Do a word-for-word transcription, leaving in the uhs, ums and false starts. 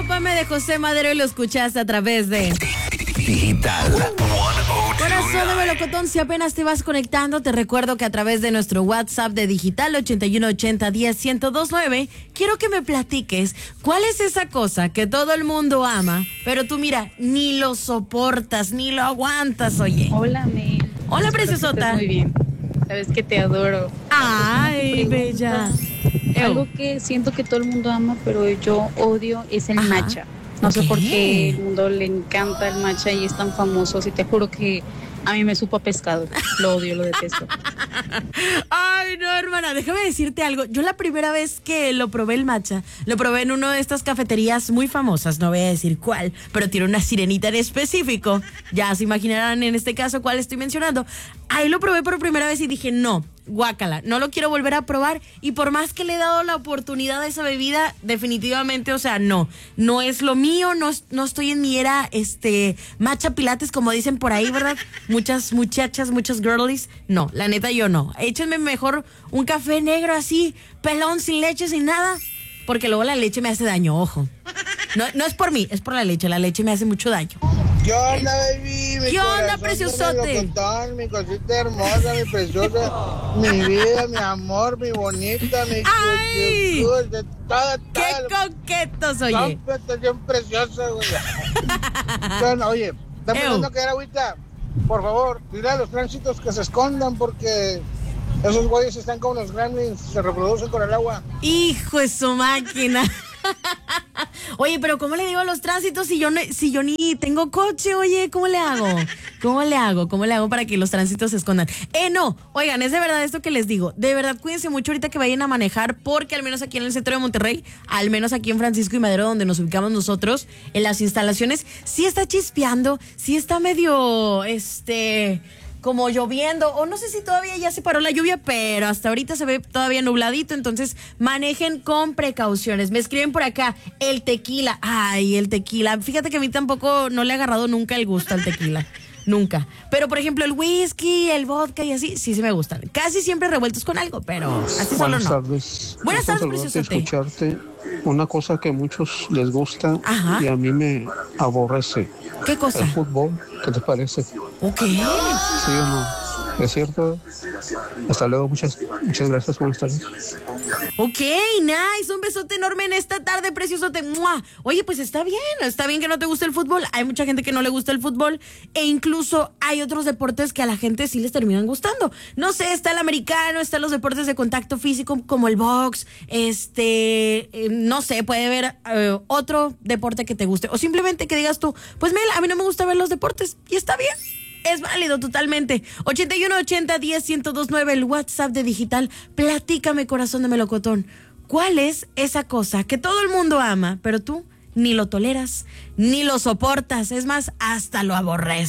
Arrópame de José Madero y lo escuchaste a través de Digital Corazón de Melocotón. Si apenas te vas conectando, te recuerdo que a través de nuestro WhatsApp de Digital ochenta y uno ochenta diez ciento dos nueve, quiero que me platiques cuál es esa cosa que todo el mundo ama, pero tú mira, ni lo soportas, ni lo aguantas, oye. Hola, Mel. Hola, Espero que preciosota. estés muy bien. Sabes que te adoro. Ay, bella. Algo que siento que todo el mundo ama, pero yo odio es el Ajá. matcha. No sé por Ok. qué el mundo le encanta el matcha y es tan famoso. Y te juro que a mí me supo a pescado. Lo odio, lo detesto. Ay, no, hermana, déjame decirte algo. Yo la primera vez que lo probé el matcha, lo probé en una de estas cafeterías muy famosas, no voy a decir cuál, pero tiene una sirenita en específico. Ya se imaginarán en este caso cuál estoy mencionando. Ahí lo probé por primera vez y dije, no, guácala, no lo quiero volver a probar. Y por más que le he dado la oportunidad a esa bebida, definitivamente, o sea, no, no es lo mío, no, no estoy en mi era, este, matcha pilates, como dicen por ahí, ¿verdad? Muchas muchachas, muchas girlies, no, la neta yo no. Échenme mejor un café negro así, pelón, sin leche, sin nada, porque luego la leche me hace daño, ojo. No, no es por mí, es por la leche, la leche me hace mucho daño. ¿Qué onda, baby? Mi ¿Qué onda, corazón preciosote? de melocotón, mi cosita hermosa, mi preciosa, mi vida, mi amor, mi bonita, mi ¡Ay! cu- cu- de todo, ¡Qué todo. coquetos, oye! Bien preciosa, güey. Bueno, oye, está pensando que era ahorita. Por favor, dile a los tránsitos que se escondan porque esos güeyes están como los gremlins, se reproducen con el agua. ¡Hijo de su máquina! Oye, pero ¿cómo le digo a los tránsitos si yo no, si yo ni tengo coche? Oye, ¿cómo le hago? ¿Cómo le hago? ¿Cómo le hago para que los tránsitos se escondan? Eh, no, oigan, es de verdad esto que les digo. De verdad, cuídense mucho ahorita que vayan a manejar, porque al menos aquí en el centro de Monterrey, al menos aquí en Francisco y Madero, donde nos ubicamos nosotros, en las instalaciones, sí está chispeando, sí está medio, este... como lloviendo, o no sé si todavía ya se paró la lluvia, pero hasta ahorita se ve todavía nubladito, entonces manejen con precauciones. Me escriben por acá, el tequila, ay, el tequila, fíjate que a mí tampoco no le he agarrado nunca el gusto al tequila, nunca, pero por ejemplo el whisky, el vodka y así, sí, sí me gustan, casi siempre revueltos con algo, pero así solo Buenas no. tardes. Buenas tardes, Gusto saludarte y preciosote. escucharte. Una cosa que a muchos les gusta Ajá. y a mí me aborrece. ¿Qué cosa? El fútbol. ¿Qué te parece? Ok. ¿Sí o no? ¿Es cierto? Hasta luego. Muchas, muchas gracias. Buenas tardes. Ok, nice, un besote enorme en esta tarde, preciosote. ¡Mua! Oye, pues está bien, está bien que no te guste el fútbol. Hay mucha gente que no le gusta el fútbol e incluso hay otros deportes que a la gente sí les terminan gustando. No sé, está el americano, están los deportes de contacto físico como el box, este, eh, no sé, puede haber eh, otro deporte que te guste o simplemente que digas tú, pues Mel, a mí no me gusta ver los deportes y está bien. Es válido totalmente. ochenta y uno ochenta diez ciento dos nueve, el WhatsApp de Digital. Platícame, corazón de melocotón. ¿Cuál es esa cosa que todo el mundo ama, pero tú ni lo toleras, ni lo soportas? Es más, hasta lo aborreces.